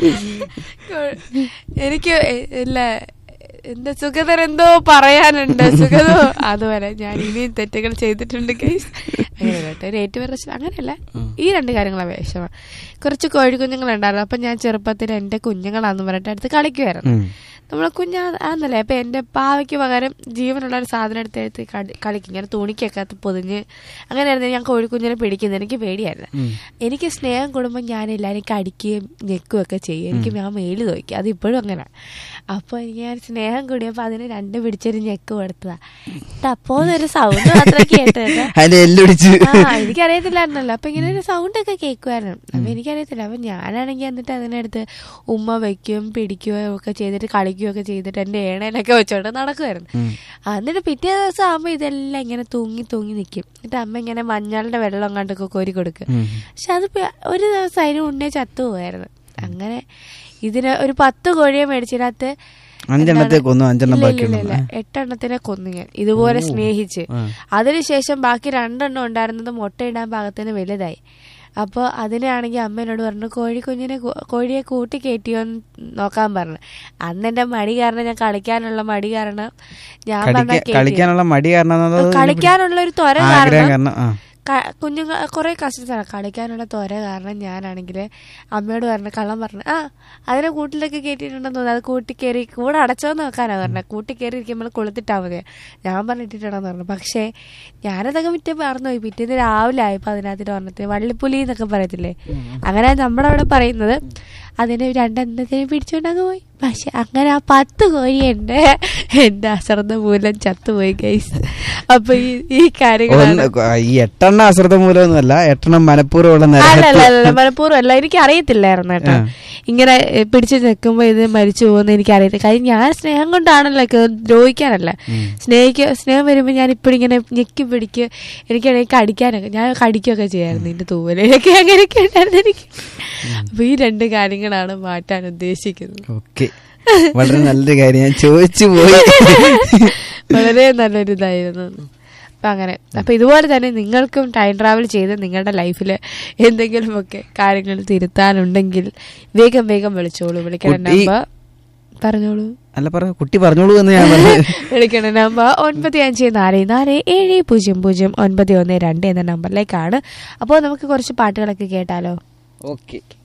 എനിക്ക് ഇല്ല, എന്റെ സുഗതൻ എന്തോ പറയാനുണ്ട്. സുഗതോ അതുപോലെ ഞാൻ ഇനിയും തെറ്റുകൾ ചെയ്തിട്ടുണ്ട് ഗൈസ്. അങ്ങനെ കേട്ടോ, ഒരു ഏറ്റുപറച്ചിൽ അങ്ങനെയല്ല. ഈ 2 കാര്യങ്ങളാണ് വിഷമം. കുറച്ച് കോഴിക്കുഞ്ഞുങ്ങളുണ്ടായിരുന്നു. അപ്പം ഞാൻ ചെറുപ്പത്തിൽ എൻ്റെ കുഞ്ഞുങ്ങളാന്ന് പറഞ്ഞിട്ട് അടുത്ത് കളിക്കുമായിരുന്നു. നമ്മളെ കുഞ്ഞാന്നല്ലേ. അപ്പം എൻ്റെ പാവയ്ക്ക് പകരം ജീവനുള്ള ഒരു സാധനം എടുത്ത് കളിക്കും. ഇങ്ങനെ തുണിക്കൊക്കെ പൊതിഞ്ഞ് അങ്ങനെയായിരുന്നു ഞാൻ കോഴിക്കുഞ്ഞിനെ പിടിക്കുന്നത്. എനിക്ക് പേടിയായിരുന്നു. എനിക്ക് സ്നേഹം കൂടുമ്പോൾ ഞാൻ എല്ലാവരും കടിക്കുകയും ഞെക്കുകയൊക്കെ ചെയ്യും. എനിക്ക് ഞാൻ മേല് തോയ്ക്കും. അത് ഇപ്പോഴും അങ്ങനെ. അപ്പോൾ എനിക്ക് ഞാൻ സ്നേഹം കൂടിയപ്പോൾ അതിന് 2 പിടിച്ചൊരു ഞെക്ക് കൊടുത്തതാ. അപ്പോന്നൊരു സൗണ്ട് മാത്രമേ കേട്ടത്. എനിക്കറിയത്തില്ലായിരുന്നല്ലോ. അപ്പം ഇങ്ങനെ ഒരു സൗണ്ടൊക്കെ കേൾക്കുമായിരുന്നു. അപ്പം എനിക്കറിയത്തില്ല. അപ്പം ഞാനാണെങ്കിൽ എന്നിട്ട് അതിനടുത്ത് ഉമ്മ വയ്ക്കുകയും പിടിക്കുകയോ ഒക്കെ ചെയ്തിട്ട് കളിക്കുകയൊക്കെ ചെയ്തിട്ട് എൻ്റെ ഏണയിലൊക്കെ വെച്ചോണ്ട് നടക്കുമായിരുന്നു. എന്നിട്ട് പിറ്റേ ദിവസം ആകുമ്പോൾ ഇതെല്ലാം ഇങ്ങനെ തൂങ്ങി നിൽക്കും. എന്നിട്ട് അമ്മ ഇങ്ങനെ മഞ്ഞളുടെ വെള്ളം കണ്ടൊക്കെ കോരി കൊടുക്കും. പക്ഷെ അത് ഒരു ദിവസം അതിന് മുന്നേ ചത്തുപോയായിരുന്നു. അങ്ങനെ ഇതിന് ഒരു 10 കോഴിയെ മേടിച്ചതിനകത്ത് 8 കൊന്നു ഞാൻ ഇതുപോലെ സ്നേഹിച്ച്. അതിനുശേഷം ബാക്കി 2 ഉണ്ടായിരുന്നത് മുട്ടയിടാൻ പാകത്തിന് വലുതായി. അപ്പോൾ അതിനാണെങ്കിൽ അമ്മേനോട് പറഞ്ഞു കോഴിയെ കൂട്ടി കയറ്റിയോന്ന് നോക്കാൻ പറഞ്ഞു. അന്ന് എൻ്റെ മടി കാരണം, ഞാൻ കളിക്കാനുള്ള മടി കാരണം, ഞാൻ കളിക്കാനുള്ള ഒരു ത്വര കാരണം, കുഞ്ഞുങ്ങൾ കുറെ കസിൻസാണ്, കളിക്കാനുള്ള ത്വര കാരണം ഞാനാണെങ്കിൽ അമ്മയോട് പറഞ്ഞു, കള്ളം പറഞ്ഞു, അതിനെ കൂട്ടിലൊക്കെ കയറ്റിയിട്ടുണ്ടെന്ന് തോന്നുന്നു, അത് കൂട്ടിക്കയറി കൂടെ അടച്ചോന്ന് നോക്കാനാണ് പറഞ്ഞത്. കൂട്ടിക്കയറി ഇരിക്കുമ്പോൾ കൊളുത്തിട്ടാൽ മതിയാ. ഞാൻ പറഞ്ഞിട്ടിട്ടുണ്ടെന്ന് പറഞ്ഞു. പക്ഷേ ഞാനതൊക്കെ മറന്നുപോയി. പിറ്റേന്ന് രാവിലെ ആയപ്പോൾ അതിനകത്ത് പറഞ്ഞിട്ട് വള്ളിപ്പുലി എന്നൊക്കെ പറയത്തില്ലേ, അങ്ങനെ നമ്മുടെ അവിടെ പറയുന്നത്. അതിനെ 2 പിടിച്ചോണ്ടങ്ങ് പോയി. പക്ഷെ അങ്ങനെ ആ 10 കോഴി എന്റെ അശ്രദ്ധ മൂലം ചത്തുപോയി ഗൈസ്. അപ്പൊ ഈ കാര്യങ്ങൾ 8 അശ്രദ്ധ മൂലമൊന്നുമല്ല, 8 മനഃപൂർവ്വം മനഃപൂർവ്വം അല്ല. എനിക്ക് അറിയത്തില്ലായിരുന്നു കേട്ടോ. ഇങ്ങനെ പിടിച്ചു നിൽക്കുമ്പോ ഇത് മരിച്ചു പോകുന്ന എനിക്ക് അറിയത്തില്ല. കാര്യം ഞാൻ സ്നേഹം കൊണ്ടാണല്ലോ, ദ്രോഹിക്കാനല്ല. സ്നേഹം വരുമ്പോ ഞാൻ ഇപ്പോഴും ഇങ്ങനെ ഞെക്കി പിടിക്കുക, എനിക്കാണെങ്കിൽ കടിക്കാനൊക്കെ, ഞാൻ കടിക്കുകയൊക്കെ ചെയ്യായിരുന്നു ഇതിന്റെ തൂവലൊക്കെ. അങ്ങനെയൊക്കെ ഉണ്ടായിരുന്നു എനിക്ക്. അപ്പൊ ഈ 2 കാര്യങ്ങളാണ് മാറ്റാൻ ഉദ്ദേശിക്കുന്നത്. ഓക്കെ, വളരെ നല്ലൊരു കാര്യം, ഞാൻ ചോദിച്ചു പോയി. വളരെ നല്ലൊരു ഇതായിരുന്നു. അപ്പം അങ്ങനെ. അപ്പം ഇതുപോലെ തന്നെ നിങ്ങൾക്കും ടൈം ട്രാവൽ ചെയ്ത് നിങ്ങളുടെ ലൈഫിൽ എന്തെങ്കിലുമൊക്കെ കാര്യങ്ങൾ തിരുത്താനുണ്ടെങ്കിൽ വേഗം വിളിച്ചോളൂ. വിളിക്കണ നമ്പർ പറഞ്ഞോളൂ. അല്ല കുട്ടി പറഞ്ഞോളൂ എന്ന് ഞാൻ വിളിക്കണ നമ്പർ 9544700912 എന്ന നമ്പറിലേക്കാണ്. അപ്പോൾ നമുക്ക് കുറച്ച് പാട്ടുകളൊക്കെ കേട്ടാലോ? ഓക്കെ.